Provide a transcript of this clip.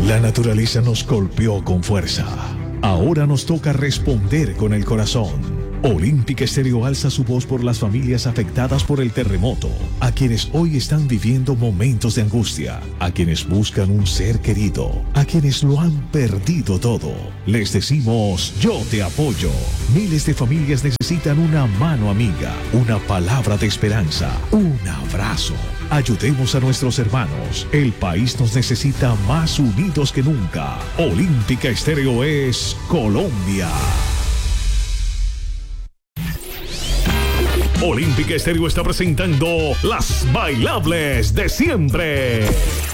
La naturaleza nos golpeó con fuerza. Ahora nos toca responder con el corazón. Olímpica Estéreo alza su voz por las familias afectadas por el terremoto, a quienes hoy están viviendo momentos de angustia, a quienes buscan un ser querido, a quienes lo han perdido todo. Les decimos, yo te apoyo. Miles de familias necesitan una mano amiga, una palabra de esperanza, un abrazo. Ayudemos a nuestros hermanos. El país nos necesita más unidos que nunca. Olímpica Estéreo es Colombia. Olímpica Estéreo está presentando Las Bailables de Siempre.